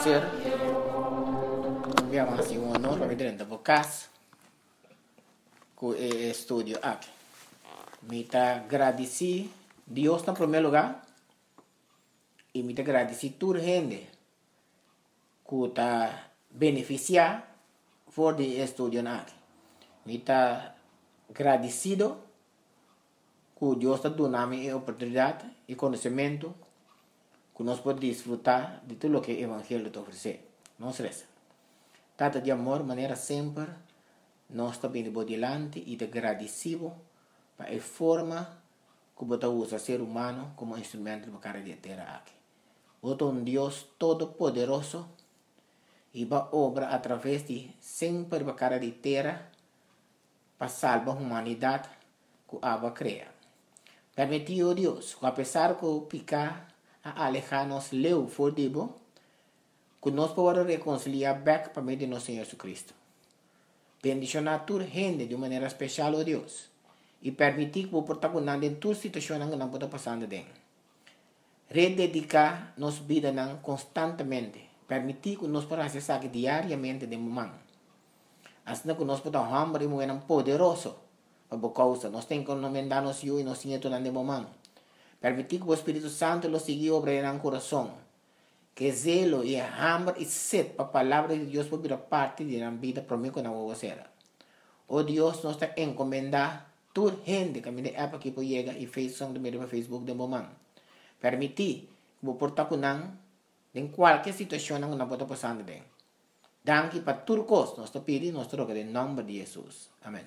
Ser enviamos assim um honor para dentro do caso com estúdio aqui. Me tá agradeci Deus em primeiro lugar e me tá agradeci toda gente que tá beneficiar por de estúdio aqui. Me tá agradecido que Deus está dando a mim a oportunidade e conhecimento que nós podemos desfrutar de tudo o que o Evangelho te oferece. Não se resta. Tata de amor, maneira sempre, nós também de diante e de agradecido para a forma que você usa ser humano como instrumento para cara de terra aqui. Você é um Deus todo-poderoso e vai obra através de sempre para cara de terra para salvar a humanidade que a cria. Permitiu Deus, que apesar que o picar a alejar-nos leu for dibo, que nós podemos reconciliar back para meio de nosso Senhor Jesus Cristo. Bendicionar toda gente de maneira especial, oh Deus, e permitir que o protagonista em toda situação que não pode passar dentro. Rededicar nossa vida constantemente, permitir que nós podamos acessar diariamente de momento. Assim que nós podemos hambre e moer poderoso, por causa nós temos que encomendar-nos e nós temos de momento. Permitir que o Espírito Santo lo siga obrando en el corazón. Que zelo y hambre y sed para la palabra de Dios por parte de la vida por mí con la vocera. Oh Dios, nos está encomendando toda gente que me de app aquí por llega y Facebook de Facebook de momento. Permitir que vos portar con en cualquier situación que no pueda pasar de. Danke para todo cosa, nos está pidiendo nuestro que en nombre de Jesús. Amén.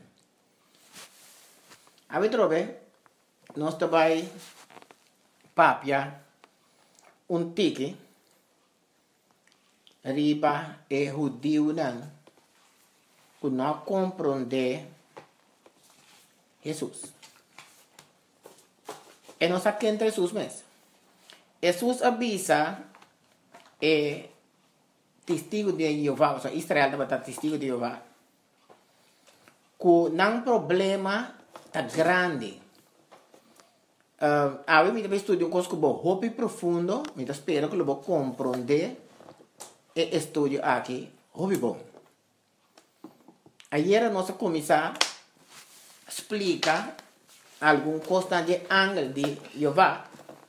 A ver, trobe, nos está papia un tiki riba e judío que não compreende Jesus. E nós aqui entre Jesus mesmo. Jesus avisa testigo de Jeová, ou seja, Israel estava testigo de Jeová, que não problema tá grande. A mim também estudo coisas que vou hobby profundo, me espero que eu vou compreender e estudo aqui, hobby bom. Ayer nós começar a explicar algum coisa de ângulo de Jeová.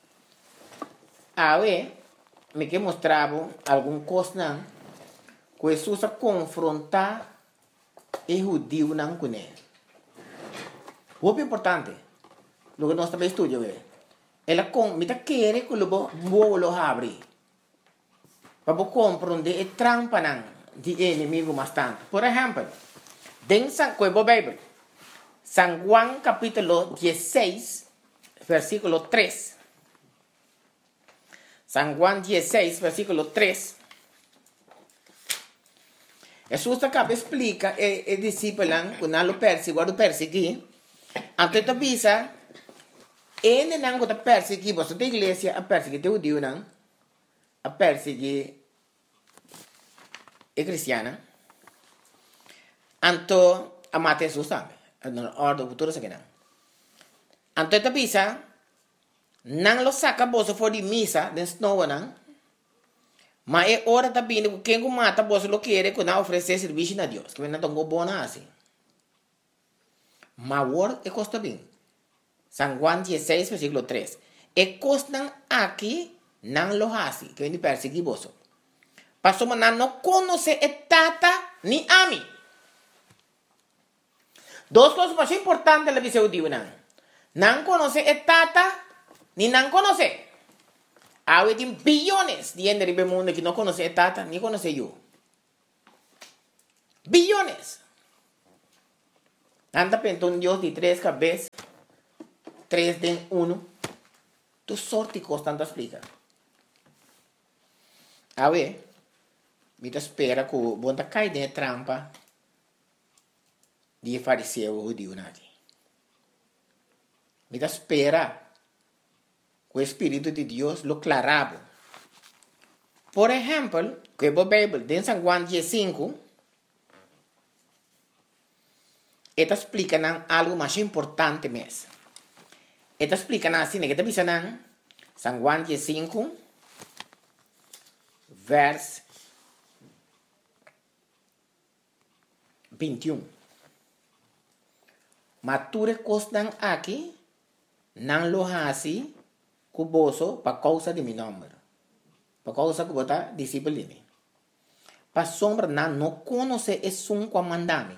Aí me que mostrava algum coisa que Jesus a confrontar e judeu não com ele. Hobby importante. Lo que nós também estudamos ela me quer que eu vou abrir para compreender a trampa de inimigo bastante. Por exemplo, dentro da Bíblia, San Juan capítulo 16, versículo 3. San Juan 16, versículo 3. Jesus acaba explica e discípulo que não lo persegui, então avisa ele não está perseguindo a igreja, a perseguir o Deus, a perseguir a cristiana. Então, a matar Jesus também. A ordem futura se queda. Então, ele avisa, não lo saca bolsa fora de missa, de snow, mas é hora também que quem mata bolsa lo quer que não oferecer serviço a Deus, que não tão bom assim. Mas o é custa bem. San Juan 16, versículo 3. E costan aqui não lo hace, que vem perseguir vos. Pastor, mas não conhece a tata ni a mim. Duas coisas mais importantes da visão de Deus. Não conhece a tata, ni não conhece. Há bilhões de gente no mundo que não conhece a tata, nem conhece eu. Bilhões. Anda pensando Deus de 3 cabeças. 3 de 1, tu sorte constante explica. A ver, me espera que o bom cai de trampa de fariseu o judeu aqui. Me espera que o Espírito de Deus lo clarava. Por exemplo, que a Bíblia, em San Juan 15, esta explica algo mais importante mesmo. Esta explica assim, que está dizendo San Juan 15, verso 21. Mature costan aqui, não lo hasi, cuboso, para causa de meu nome. Para causa que bota discípulo de mim. Para sombra, não conhece esse um comandame.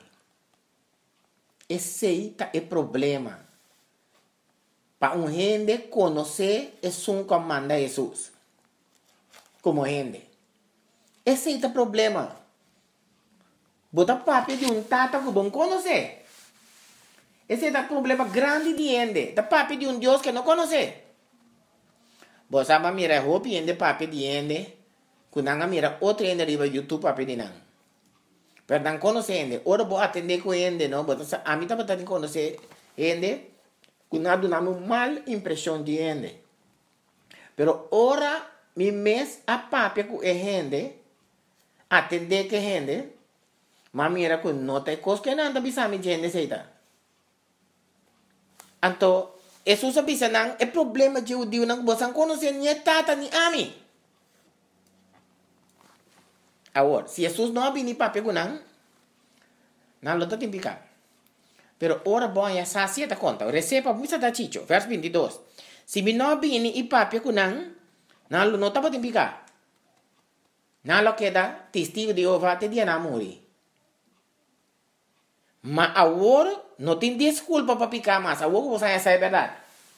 Esse é o problema. Para um gente conhecer esse um comanda Jesus. Como gente. Esse é o problema. Bota papo de um tata que não conhece. Esse é o problema grande de gente. Da papo de um Deus que não conhece. Você vai mirar roupa de papo de gente. Quando você mira outro gente riba YouTube papo de não. Pero não conhece gente. Ora vou atender com gente, não. A mim também tem que conhecer gente. Quando dá uma mal impressão de gente. Pero ora, mi mes a papo com gente. Atender que gente. Mas mira que não tem coisa que não bisa mi gente seita. Então, Jesus bisa nang é problema de judeu nang você conhecer nem tata nem ami. Agora, se Jesus não abrir papo com não lo tem picar. Pero ora bom ya sacia ta conta. Receba muita da chicho, verso 22. Se me não abrir e papo com não lo não tá tem picar. Não lo queda testigo de Jeová te dia na morrer. Mas agora não tem desculpa para picar mais. Agora você sabe a verdade.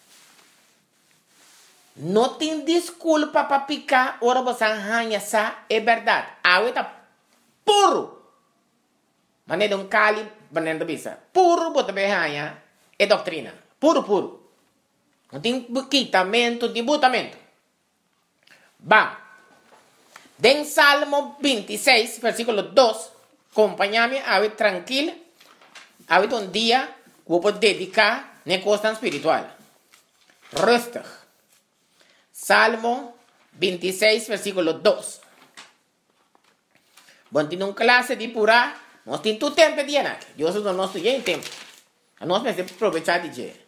Não tem desculpa para picar. Agora você essa é verdade. Agora está puro. Mas não é um cali, mas não é bisa. Puro, bota bem é doutrina. Puro, puro. Não tem quitamento, debutamento. Vamos. Den Salmo 26, versículo 2. Acompanha-me, agora tranquilo. Ahorita un día voy a dedicar a cosa espiritual. Rustig. Salmo 26, versículo 2. Bueno, tiene una clase de pura. No tiene tu tiempo de llenar. Yo no estoy en tiempo. No me aprovechar de llenar.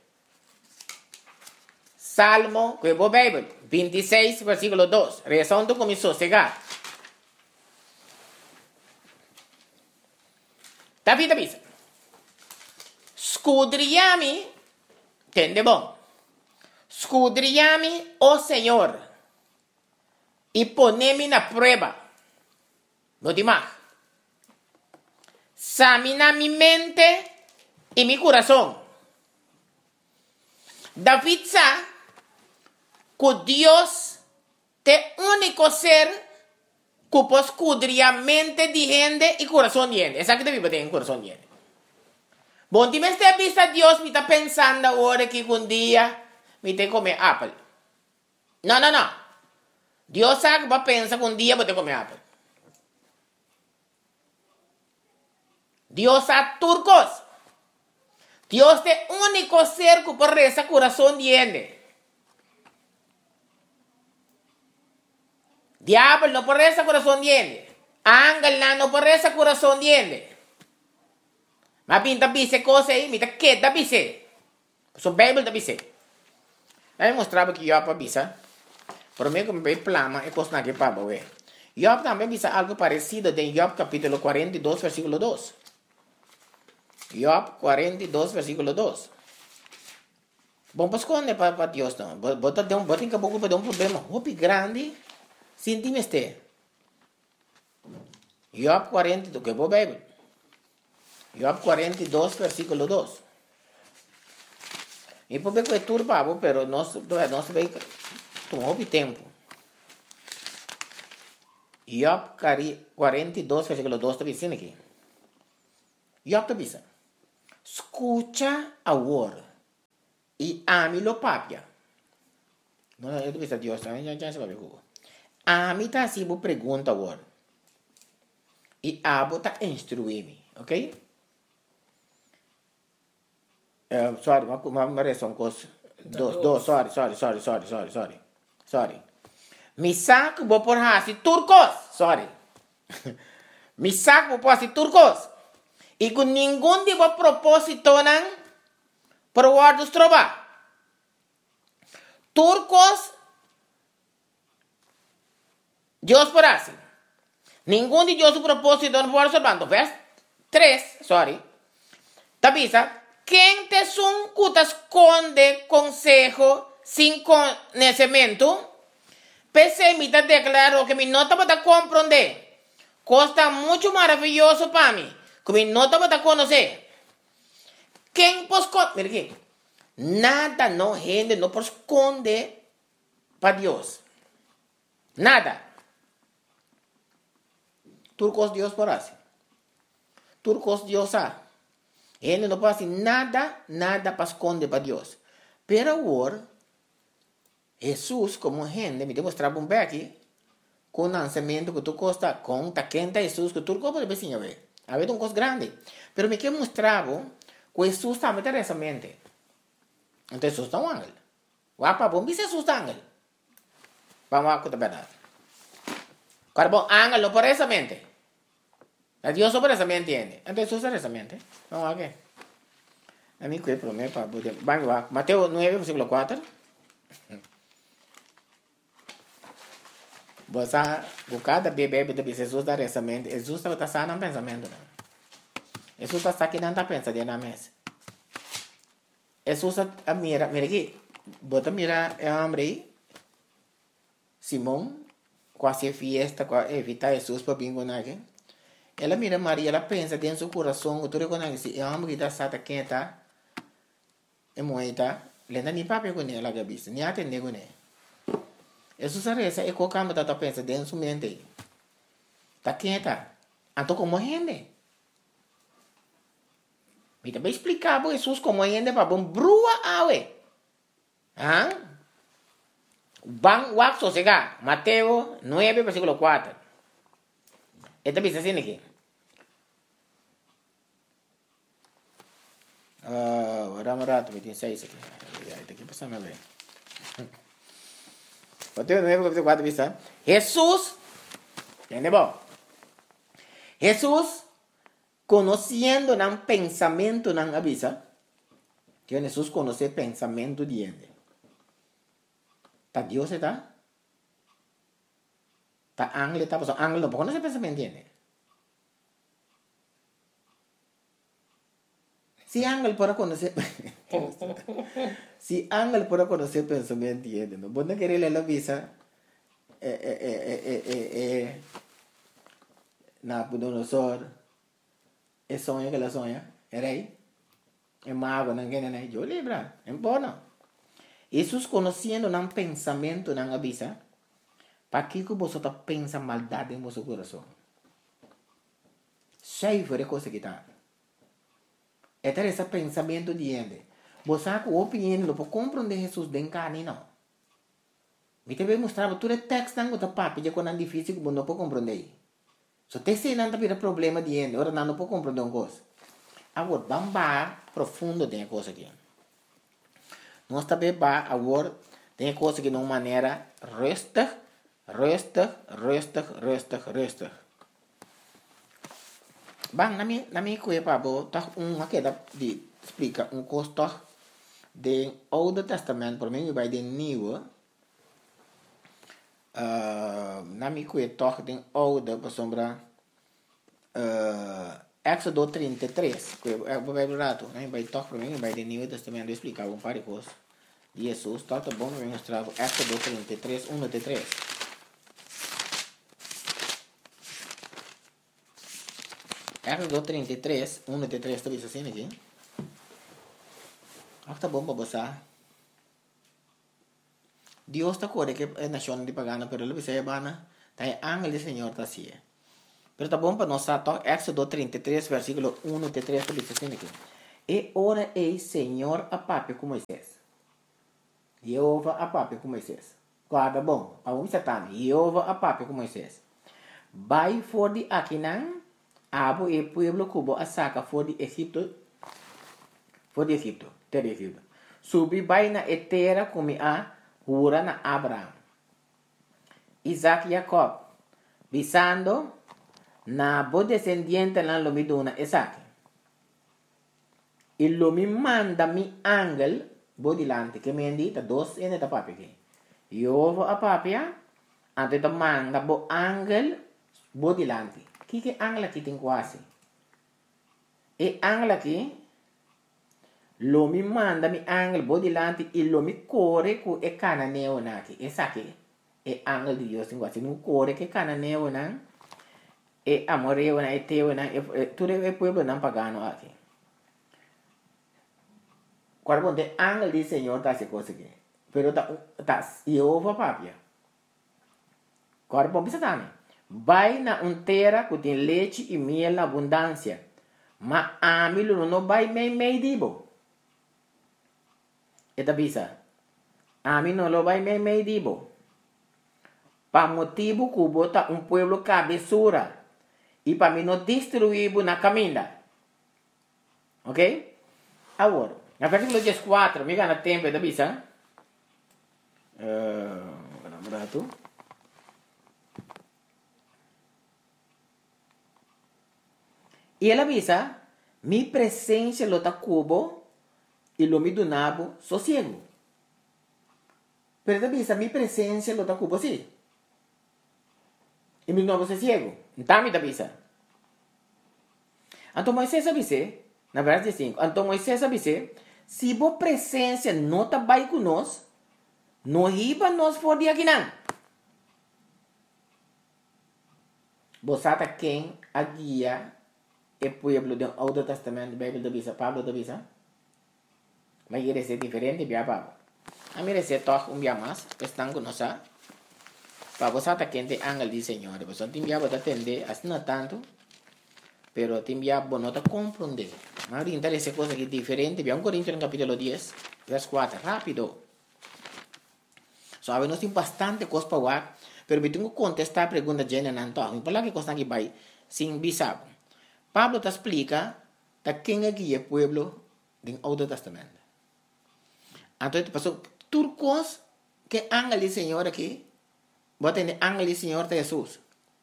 Salmo, que voy a Bible, 26, versículo 2. Razón tu comenzó a cegar. David avisa. Scudriami, entende bom? Scudriami, oh Senhor, e ponemi na prueba. No demás. Examina mi mente y mi corazón. David sabe que Dios es el único ser que puede escudriar mente de gente y corazón de gente. Esa que te vive en corazón de gente. Bom, me está vista Dios, me está pensando ahora que un día me te comer apple. No. Dios sabe que va a pensar que un día voy a comer apple. Dios sabe turcos. Dios es el único ser que puede rezar corazón de gente. Diablo no puede rezar corazón de gente. Ángel no puede rezar corazón de gente. Mas pinta bise coisa aí, mita que da bise. So Bible da bise. Aí mostrava que Job bisa. Por mim que me plama é coisa que para ver. Job também bisa algo parecido em Job capítulo 42, versículo 2. Job 42, versículo 2. Bom, pues esconde para Deus não. Bota em caboclo para um problema hopi grande. Sinti-me este. Job 42, que vou Bible. Job 42, versículo 2. E por ver que é turbado, pero não se vê tomou tempo. Job 42, versículo 2 está dizendo aqui. Job está dizendo: escucha agora e ame-lo papia. Não, eu estou dizendo Deus, já se vai ver. Ame está assim, vou perguntar agora. E abo está instruir-me, ok? Sorry, uma reação coisa. Sorry. Mi saco vou por hasi turcos. Sorry. Mi saco vou por hasi turcos. E com nenhum tipo de propósito não por guardos trova. Turcos Deus por hasi. Nenhum de Deus o propósito não por salvando, ves? 3, sorry. Tabisa, quem te son que esconde consejo sin conhecimento, pensé me declaró que mi nota para comprender. Costa muito maravilhoso para mim. Que mi nota para conocer. Quem pode esconder? Mira aqui. Nada não rende, não pode esconder para Deus. Nada. Turcos Deus por assim. Turcos Deus sabe. Ele não pode fazer nada para esconder para Deus. Pero agora, Jesus, como gente, me demonstrava um aqui, com o lançamento que tu costa, com a quenta Jesus, que tu pode ver, ver. Havia coisa grande. Pero me quer mostrar que Jesus está muito interessante. Então, Jesus está um ángel. O apa bom, Jesus está um ángel. Vamos a verdade. Cara, bom, ángel não por essa mente. A Dios sobre esa mente entiende. Entonces usa esa mente. Vamos a ver. A mí que promete para poder. Vamos a Mateo 9, versículo 4. Você cada bebê de Jesus da essa mente. Jesus está sano no pensamento. Jesus está aqui não está pensando na mesa. Jesus mira aqui. Bota mira é homem aí. Simão quase fiesta, quase evita Jesus para bingo aqui. Ela mira Maria, ela pensa dentro do coração, tu reconhece, é uma que está sata quem está, é moeda, lenda nem papel com ela gabista, nem atende com ela. Isso sabe essa é qualquer coisa que pensa dentro do mente. Tá quem está? Então como rende? Me também explicar para Jesus como rende para bom brua awe. Ah? Bang wak sosega, Mateo 9 versículo 4. Esta bisa assim aqui. Rato, 26 aqui. Esta aqui passa mais bem. Mateo 9, versículo 4 bisa. Jesus, entendeu? Jesus, conhecendo o pensamento não avisa. Que Jesus conhece o pensamento de ele. Tá Deus está? Tá ángel está? Porque ángel não pode conhecer o pensamento de ele. Si ángel pode conhecer si ángel pode conhecer o pensamento de ele, não pode querer ler a visa Nabucodonosor é sonho que ela sonha, é rei, é mago, não quer nem eu lembra, é bom. Jesus conhecendo o pensamento não avisa, para que você está pensando maldade em seu coração. Cheio de coisa que está. É ter esse pensamento de ele. Você sabe que a opinião não pode compreender Jesus de carne, não. Me também mostrava todo o texto que está papo, já quando é difícil que não pode compreender. Se você tem não tem problema de ele, ora não pode compreender uma coisa. Agora, vamos para profundo de coisa aqui. Nós também vamos agora tem coisa que de uma maneira resta. Bang, na minha coisa para botar aqui de explica costo do Old Testamento, por mim vai de New. Na minha coisa toque de Old para sombra Éxodo 33, que vai rato, né? Vai toque para mim vai de New Testamento explicar um par de coisas. Jesus, tá bom, eu mostrar Éxodo 33, 1 até 3. Éxodo 33, 1 até 3, está assim aqui? Tá bom para você. Deus está corre que é nação de pagana, pero ele vai bana, tá ángel do Senhor tá assim. Pero tá bom para nós tá Éxodo 33, versículo 1 até 3, está assim aqui. E ora ei Senhor a papo com Moisés. Jeová a papo com Moisés. Guarda bom, a um Satan, Jeová a papo com Moisés. Vai for de Aquinan, abo e pueblo cubo a saca for de Egipto, ter Egipto. Subi vai na etera como a hura na Abraham. Isaac e Jacob, bisando na bo descendiente na lomiduna Isaac. E lomi manda mi angel bodilante che mi indita dos ene da papi che io a papia ante da manda bo angel bodilante che angela che tin quasi E ángel aqui, lo me manda mi ángel bodilante e lo me corre com e cananeo aqui. Esse aqui é ángel de Deus, assim, não corre que cananeo não. E amoreo na eteo na tudo é pueblo não pagano aqui. Quando o ángel do Senhor tá se coisa aqui. Pero tá Jeová papia. Agora bom pensa também. Vai na terra que tem leite e mel na abundância. Mas a mim não vai meio dibo. Eta bisa. A mim não lo vai meio dibo. Para motivo que bota pueblo cabeçura. E para mim não destruir na caminha. Ok? Agora, no versículo 14, me gana tempo, eta bisa. Berapa? E ela avisa, mi presença lota cubo e lo mi donabo sossego. Pero ela avisa, mi presença lota cubo sim. E mi donabo sossego. Então me avisa. Então Moisés avisa, na verdade 5, então Moisés avisa, se a presença não está bem conosco, não riba nós for de aqui não. Você está quem a guia o pueblo do Antigo Testamento, Bíblia da Bisa, Pablo da Bisa. Mas ele é diferente, bia Pablo. A mim é toque dia mais, estão conosco. Para você está quem tem ángel do Senhor, você tem bia para atender, assim não tanto, pero tem bia para não compreender. Mas interessa coisa que diferente, bia 1 Coríntios capítulo 10, verso 4, rápido. Sabe, nós temos bastante coisa para falar, pero eu tenho que contestar a pergunta de Jana Nanto. Me fala que coisa que vai sem bisabo. Pablo te explica de quem é que é o pueblo do Antigo Testamento. Então, passou tudo coisa que ángel do Senhor aqui, bota em ángel do Senhor de Jesus.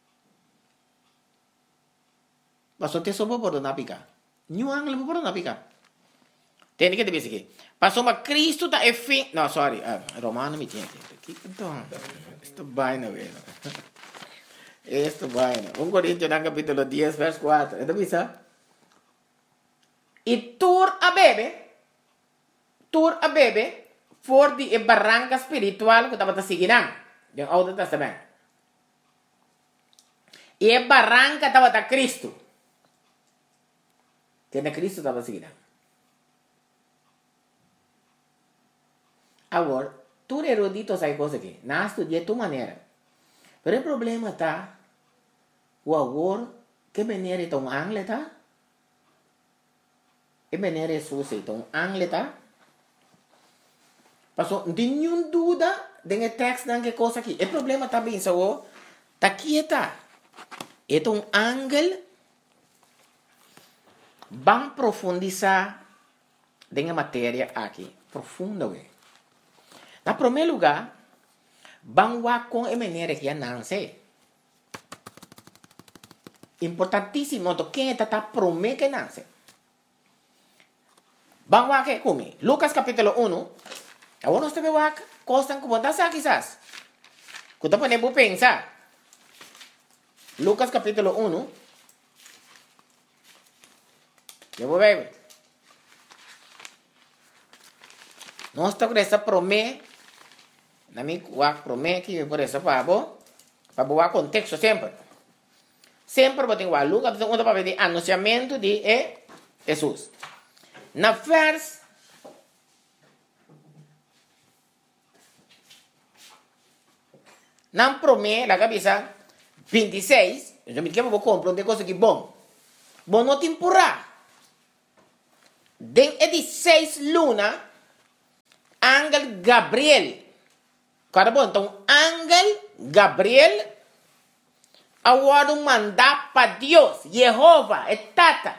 Passou te soube por não picar. Nenhum ángel por não picar. Tem que dizer aqui. Passou uma Cristo da fim. Não, sorry. Romano me tinha aqui. Então, isto vai na vez. Isto vai na. 1 Coríntios capítulo 10, verso 4. Então, visa. E tur a bebe, for de barranca espiritual que estava seguindo. Do Antigo Testamento. E a barranca estava da Cristo. Que na Cristo estava seguindo. Agora, tu erudito sai coisa aqui. Não estudia de tua maneira. Mas o problema está, o agora, que maneira é um ángel, tá? Que maneira é sua, então, ángel, tá? Passou, não tem nenhuma dúvida de texto não que coisa aqui. O problema está bem, só, tá aqui, tá? É um ángel, vamos profundizar na matéria aqui. Profunda, ué. Na primeiro lugar, vamos com a maneira que não sei. Importantíssimo, quem está prometendo que não sei. Vamos aqui comigo. Lucas capítulo 1. Agora nós temos aqui, coisas que você sabe quizás. Que você pode pensar. Lucas capítulo 1. Eu vou ver. Nós estamos com essa promessa. Na minha promessa que por essa para boa contexto sempre. Sempre vou ter que Lucas onde para ver anunciamento de Jesus. Na vers na promessa la cabeça 26, eu me quero compreender coisa que bom. Bom não temporada. Den 16 luna Ángel Gabriel. Cara bom, então, Ángel Gabriel agora mandar para Deus, Jeová, é tata.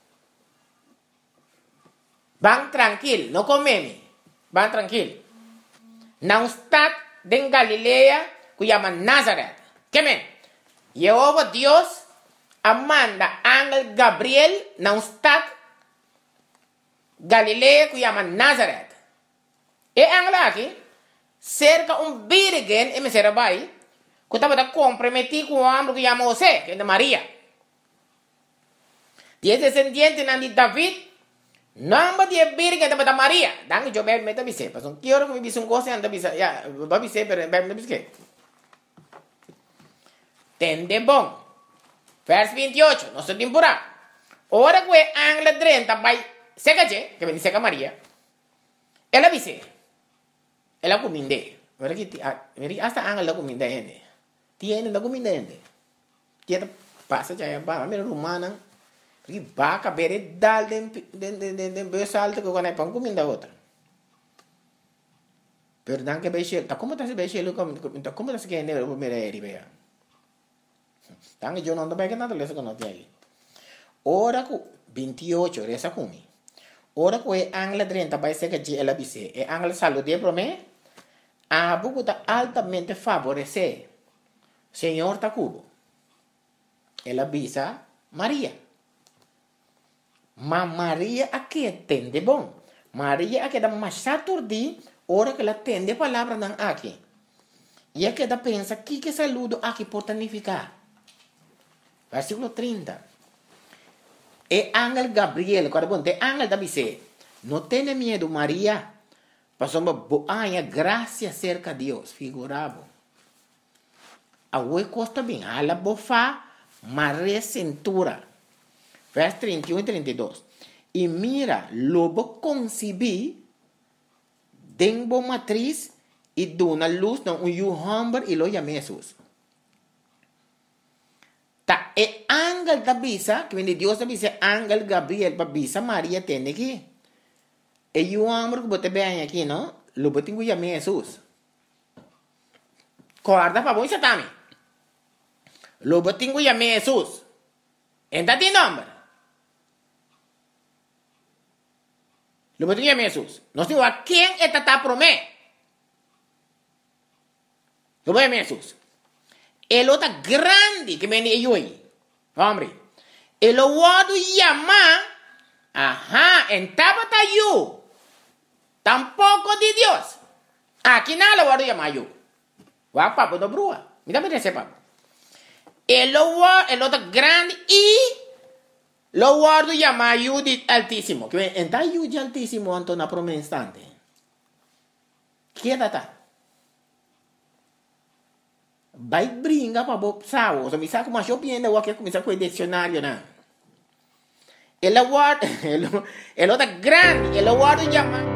Vão tranquilo, não comeme. Vão tranquilo. Não está em Galileia, que chama Nazaré. Que men? Jeová Deus manda Ángel Gabriel, não está Galileia, que chama Nazaré. E Ángel aqui, cerca virgem, e me será bem, que estava comprometido com o homem que chama José, que é de Maria. Tiene descendiente de David. Namba dia Virgen de Maria. Dan yo me meta bise. Pason quiero que me bise un cosa anda bise. Ya, va bise pero me bise. Tende bon. Vers 28. No se temporada. Ora que Angla 30 vai seca che, que bendice a Maria. Ela bise. Ela cominde. Ora que hasta Angla cominde ende. Tiene la cominde ende. Tiene passa já ba me romana. Porque vaca bere dal de besalto que quando é pão comida outra. Perdão que beixe, tá como tá se beixe como tá se que ende o mereri bea. Tang eu não tô bem que nada lesa que não tem aí. Ora ku 28 resa kumi. Ora ku e angla 30 vai ser que ela bise. E angla salude pro me. A buku tá altamente favorecer. Senhor tá cubo. Ela bisa Maria. Ma Maria aqui entende bom. Maria aqui dá mais saturdi, ora que ela entende a palavra não aqui. E aqui dá pensa que saludo aqui pode significar. Versículo 30. E ángel Gabriel, quando bom, te ángel da bise, não tenha medo Maria, passou uma boa graça cerca de Deus, figurado. A oi costa bem, ala bofa, Maria cintura. Vers 31 y 32. Y mira, lobo concebí, denbo matriz, y dona luz, no un yuhamber, y lo llamé Jesús. Ta e ángel da bisa, que viene Dios da bisa, ángel Gabriel, pa bisa María tiene aquí. E yuhamber, que bote vean aquí, ¿no? Lo bote llamé Jesús. Guarda pa voy satami. Lo bote llamé Jesús. ¿Entra ti nombre? Lo que dice Jesús. No digo a quién está promé. Lo que dice Jesús. El otro grande que me dio ahí. Hombre. El otro llama. Ajá. En tabata yo. Tampoco de Dios. Aquí nada lo voy a llamar yo. Va papo do brua. Mira me dice papo. El otro grande y lo guardo llama Judith Altísimo. Que está Judith Altísimo ante una promesa instante. ¿Qué data? Vai brinca para vos sao. O sea, me saco más yo pienso o que comienza con el diccionario na. El otro grande, el guardo llama